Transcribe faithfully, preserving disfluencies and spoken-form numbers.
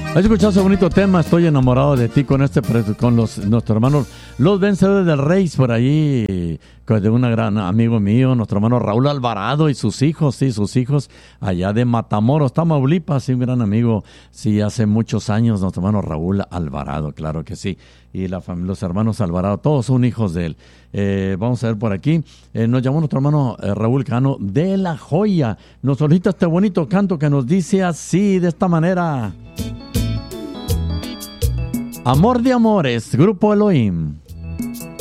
Has escuchado ese bonito tema, Estoy enamorado de ti, con este con los nuestros hermanos, los vencedores del Rey, por ahí, de un gran amigo mío, nuestro hermano Raúl Alvarado y sus hijos, sí, sus hijos, allá de Matamoros, Tamaulipas, sí, un gran amigo, sí, hace muchos años, nuestro hermano Raúl Alvarado, claro que sí, y la familia, los hermanos Alvarado, todos son hijos de él. Eh, vamos a ver por aquí, eh, nos llamó nuestro hermano eh, Raúl Cano de La Joya, nos solicita este bonito canto que nos dice así, de esta manera: Amor de amores, Grupo Elohim.